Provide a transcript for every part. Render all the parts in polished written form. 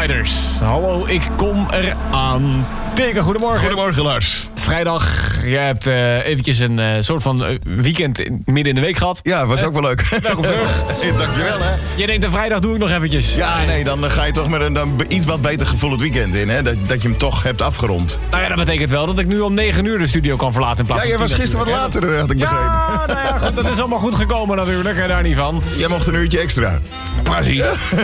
Riders. Hallo, ik kom eraan. Teke, goedemorgen. Goedemorgen, Lars. Vrijdag, jij hebt eventjes een soort van weekend midden in de week gehad. Ja, was ook wel leuk. Welkom terug. Dankjewel, hè. Je denkt, een vrijdag doe ik nog eventjes. Ja, nee, dan ga je toch met een iets wat beter gevoel het weekend in, hè. Dat je hem toch hebt afgerond. Nou ja, dat betekent wel dat ik nu om 9 uur de studio kan verlaten in plaats Ja, van jij was gisteren wat later, had ik begrepen. Ja, nou ja, goed, dat is allemaal goed gekomen natuurlijk, hè, daar niet van. Jij mocht een uurtje extra. Precies.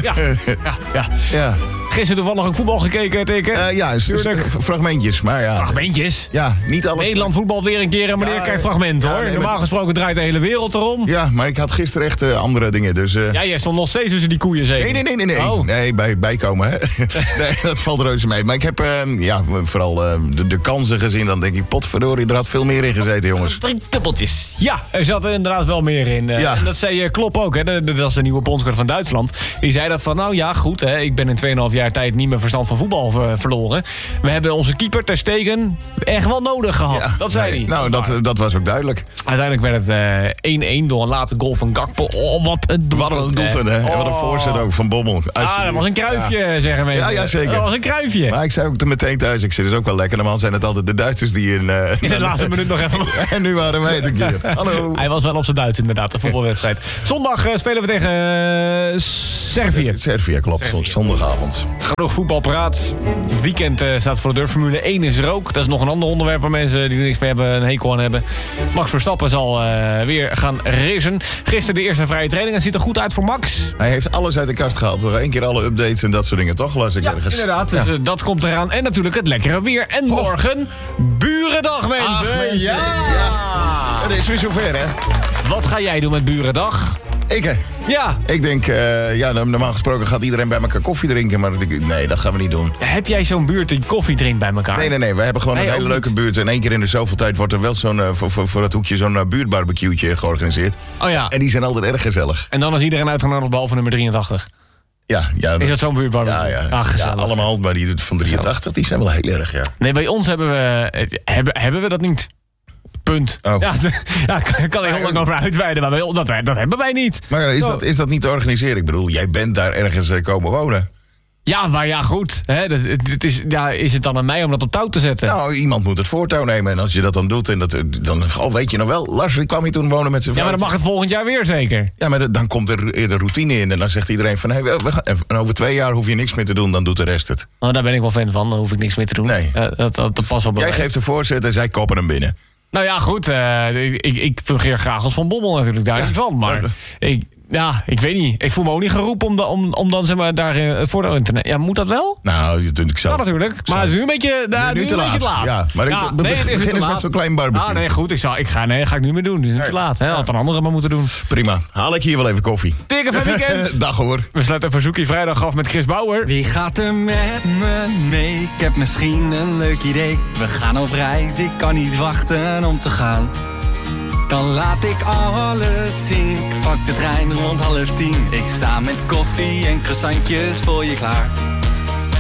Ja. Gisteren toevallig ook voetbal gekeken, Teke. Ja, fragmentjes, maar ja. Fragmentjes? Ja, niet alles. Nederland voetbal weer een keer en meneer krijgt fragmenten, hoor. nee, Normaal gesproken draait de hele wereld erom. Ja, maar ik had gisteren echt andere dingen, dus... Ja, jij stond nog steeds tussen die koeien, zeker? Nee. Oh. Nee, bijkomen, hè. Nee, dat valt reuze mee. Maar ik heb vooral de kansen gezien. Dan denk ik, potverdorie, er had veel meer in gezeten, jongens. 3 dubbeltjes. Ja, er zat er inderdaad wel meer in. Ja. En dat zei Klopp ook, hè. Dat is de nieuwe bondscoach van Duitsland. Die zei dat van, nou ja, goed, hè. Ik ben in 2,5 jaar tijd niet meer verstand van voetbal verloren. We hebben onze keeper Ter Stegen echt wel nodig gehad. Ja, dat zei hij. Nou, dat was ook duidelijk. Uiteindelijk werd het 1-1 door een late goal van Gakpo. Oh, wat een doelpunt. Wat een doelpunt, hè. En wat een voorzet ook van Bommel. Dat was een kruifje, zeggen mensen. Ja, zeker. Dat was een kruifje. Maar ik zei ook meteen thuis, ik zei, dat is ook wel lekker. Normaal zijn het altijd de Duitsers die in de laatste minuut nog even... En nu waren wij het een keer. Hallo. Hij was wel op zijn Duits, inderdaad, de voetbalwedstrijd. Zondag spelen we tegen Servië. Servië, klopt. Zondagavond. Genoeg voetbalpraat. Het weekend staat voor de deur. Formule 1 is er ook. Dat is nog een ander onderwerp waar mensen die er niks mee hebben een hekel aan hebben. Max Verstappen zal weer gaan racen. Gisteren de eerste vrije training. Het ziet er goed uit voor Max. Hij heeft alles uit de kast gehaald. Nog 1 keer alle updates en dat soort dingen, toch? Las ik ergens. Inderdaad. Dus dat komt eraan. En natuurlijk het lekkere weer. En morgen Burendag, mensen. Ach, mensen. Ja. Het is weer zover, hè? Wat ga jij doen met Burendag? Ja. Ik denk, normaal gesproken gaat iedereen bij elkaar koffie drinken. Maar nee, dat gaan we niet doen. Heb jij zo'n buurt die koffie drinkt bij elkaar? Nee. We hebben gewoon een hele leuke buurt. En 1 keer in de zoveel tijd wordt er wel zo'n voor dat hoekje zo'n buurtbarbecue'tje georganiseerd. Oh ja. En die zijn altijd erg gezellig. En dan is iedereen uitgenodigd behalve nummer 83. Ja. Is dat zo'n buurtbarbecue? Ja. Ah, gezellig. Ja, allemaal, maar die van 83, die zijn wel heel erg, ja. Nee, bij ons hebben we dat niet. Punt. Oh. Ja, kan ik heel lang over uitweiden, maar bij ons, dat hebben wij niet. Maar is dat niet te organiseren? Ik bedoel, jij bent daar ergens komen wonen. Ja, maar ja, goed. Hè, is het dan aan mij om dat op touw te zetten? Nou, iemand moet het voortouw nemen. En als je dat dan doet, dan weet je nog wel. Lars, ik kwam hier toen wonen met zijn vrouw. Ja, maar dan mag het volgend jaar weer zeker. Ja, maar dan komt er eerder routine in. En dan zegt iedereen van, hey, en over 2 jaar hoef je niks meer te doen. Dan doet de rest het. Oh, daar ben ik wel fan van. Dan hoef ik niks meer te doen. Nee. Dat past wel bij Jij geeft de voorzet en zij koppen hem binnen. Nou ja, goed. Ik fungeer graag als Van Bommel natuurlijk, daar niet van. Maar ik weet niet. Ik voel me ook niet geroepen om dan zeg maar daar het voordeel in te nemen. Ja, moet dat wel? Nou, ik zou... Ja, natuurlijk. Maar het is nu een beetje, nu te laat. Ja, maar begin eens met zo'n klein barbecue. Ah, nee, goed. Ga ik nu meer doen. Het is nu te laat. Hè? Had een andere maar moeten doen. Prima. Haal ik hier wel even koffie. Teken van weekend. Dag hoor. We sluiten een verzoekje vrijdag af met Chris Bauer. Wie gaat er met me mee? Ik heb misschien een leuk idee. We gaan op reis, ik kan niet wachten om te gaan. Dan laat ik alles zien. Ik pak de trein rond 9:30. Ik sta met koffie en croissantjes voor je klaar.